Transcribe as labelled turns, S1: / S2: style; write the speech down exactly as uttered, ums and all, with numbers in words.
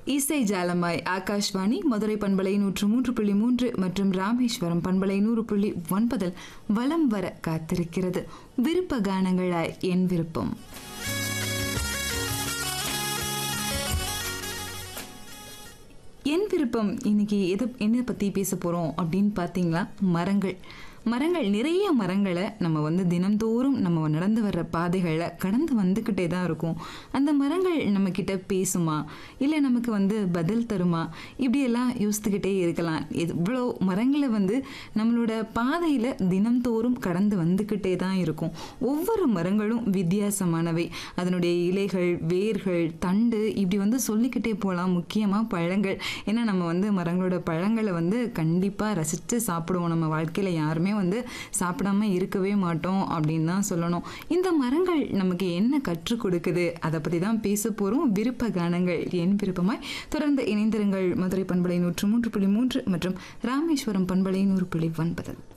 S1: இசை ஜாலமாய் ஆகாஷ்வாணி மதுரை பண்பலை நூற்று மூன்று புள்ளி மூன்று மற்றும் ராமேஸ்வரம் பண்பலை நூறு புள்ளி ஒன்பதில் வலம் வர காத்திருக்கிறது விருப்ப கானங்களாய் என் விருப்பம். என் விருப்பம் இன்னைக்கு எதை என்ன பற்றி பேச போகிறோம் அப்படின்னு பார்த்தீங்களா, மரங்கள். மரங்கள் நிறைய மரங்களை நம்ம வந்து தினந்தோறும் நம்ம நடந்து வர்ற பாதைகளில் கடந்து வந்துக்கிட்டே தான் இருக்கும். அந்த மரங்கள் நம்மக்கிட்ட பேசுமா, இல்லை நமக்கு வந்து பதில் தருமா, இப்படியெல்லாம் யோசித்துக்கிட்டே இருக்கலாம். இவ்வளோ மரங்களை வந்து நம்மளோட பாதையில் தினந்தோறும் கடந்து வந்துக்கிட்டே தான் இருக்கும். ஒவ்வொரு மரங்களும் வித்தியாசமானவை. அதனுடைய இலைகள், வேர்கள், தண்டு இப்படி வந்து சொல்லிக்கிட்டே போகலாம். முக்கியமாக பழங்கள். ஏன்னா நம்ம வந்து மரங்களோட பழங்களை வந்து கண்டிப்பாக ரசித்து சாப்பிடுவோம். நம்ம வாழ்க்கையில் யாருமே வந்து சாப்பிடாம இருக்கவே மாட்டோம் அப்படின்னு தான் சொல்லணும். இந்த மரங்கள் நமக்கு என்ன கற்றுக் கொடுக்குது, அதை பற்றி தான் பேச போகிறோம். விருப்ப கானங்கள் என் விருப்பமாய் தொடர்ந்து இணைந்திருங்கள். மதுரை பண்பலை நூற்று மூன்று புள்ளி மூன்று மற்றும் ராமேஸ்வரம் பண்பலை நூறு புள்ளி ஒன்பது.